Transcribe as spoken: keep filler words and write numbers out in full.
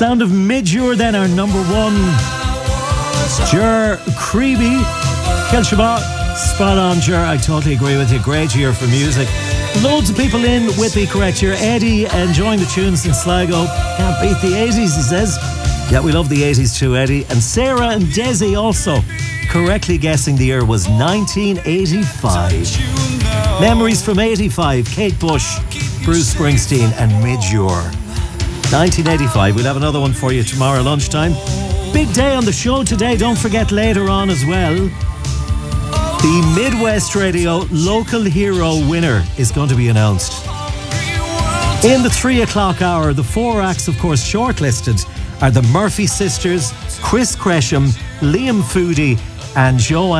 Sound of Mid-Ure then, our number one. Jer Creeby. Kel Shabbat. Spot on, Jer. I totally agree with you. Great year for music. Loads of people in with the correct year. Eddie enjoying the tunes in Sligo. Can't beat the eighties, he says. Yeah, we love the eighties too, Eddie. And Sarah and Desi also correctly guessing the year was nineteen eighty-five. Memories from eighty-five. Kate Bush, Bruce Springsteen and Mid-Ure. nineteen eighty-five. We'll have another one for you tomorrow lunchtime. Big day on the show today. Don't forget later on as well, the Midwest Radio Local Hero winner is going to be announced. In the three o'clock hour, the four acts, of course, shortlisted are the Murphy Sisters, Chris Cresham, Liam Foodie and Joanne